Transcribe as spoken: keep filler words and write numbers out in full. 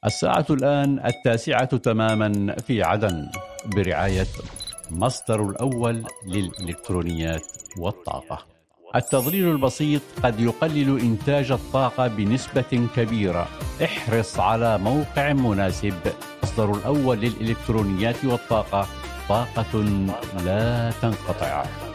الساعة الآن التاسعة تماما في عدن، برعاية مصدر الأول للإلكترونيات والطاقة. التظليل البسيط قد يقلل إنتاج الطاقة بنسبة كبيرة. احرص على موقع مناسب. مصدر الأول للإلكترونيات والطاقة، طاقة لا تنقطع.